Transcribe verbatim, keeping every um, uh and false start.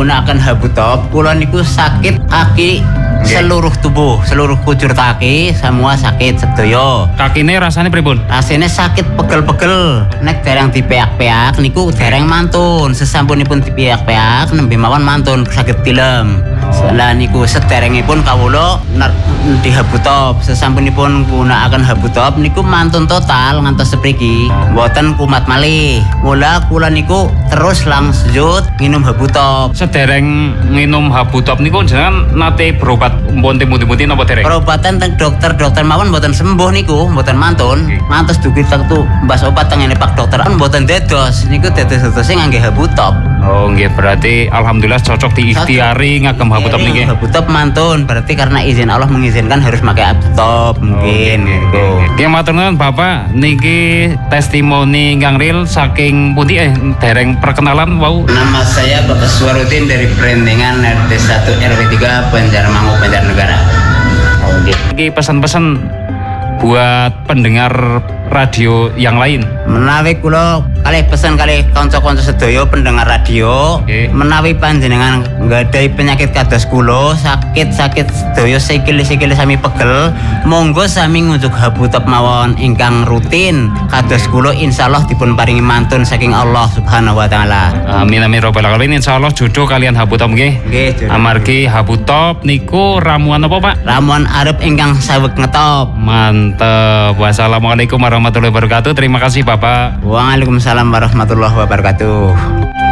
menggunakan habutop, kula niku sakit kaki seluruh tubuh, seluruh kucur kaki semua sakit sedaya. Kakine rasane pripun? Rasane sakit pegel-pegel. Nek dereng dipeak-peak niku dereng mantun. Sesampunipun dipeak-peak nembe mawon mantun saged tilem. Lah niku sederengipun kawula di habutop. Sesampunipun gunakaken habutop niku mantun total ngantos sepriki. Mboten kumat malih. Mula kula niku terus lanjut minum habutop. Sedereng minum habutop niku jenengan nate berobat pun timu-timuti napa dereng? Perobatan teng dokter-dokter mawon mboten sembuh niku, mboten mantun. Ngantos dugi tektu mbas obat tengene Pak Dokter kan mboten dedos. Niku dedos-dedose ngangge habutop. Oh nggih, berarti alhamdulillah cocok diikhtiari ngagem habutop niki. Habutop mantun, berarti karena izin Allah mengizinkan harus pakai habutop mungkin gitu. Nggih matur nuwun Bapak, niki testimoni ingkang real saking pundi eh dereng perkenalan wau. Nama saya Bapak Suwarudin dari Perendengan R T satu R W tiga Banjarmangu Banjarnegara. Oh nggih. Niki pesan-pesan buat pendengar radio yang lain. Menawi kula kalih pesan kalih kanca-kanca sedaya pendengar radio, okay. Menawi panjenengan nggadahi penyakit kados kula, sakit-sakit sedaya sikil-sikil sami pegel, monggo sami ngunjuk habutop mawon ingkang rutin kados kula insyaallah dipun paringi mantun saking Allah Subhanahu wa taala. Amin amin robbal alamin. Insyaallah jodoh kalian habutop nggih. Nggih. Amargi habutop niku ramuan apa Pak? Ramuan arep ingkang saweg ngetop. Mantep. Wassalamualaikum warahmatullahi wabarakatuh. Terima kasih Bapak. Waalaikumsalam warahmatullahi wabarakatuh.